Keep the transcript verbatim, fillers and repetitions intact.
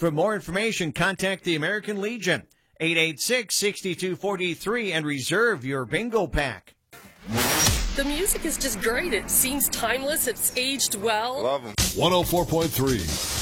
For more information, contact the American Legion, eight eight six, six two four three, and reserve your bingo pack. The music is just great. It seems timeless. It's aged well. Love them. one oh four point three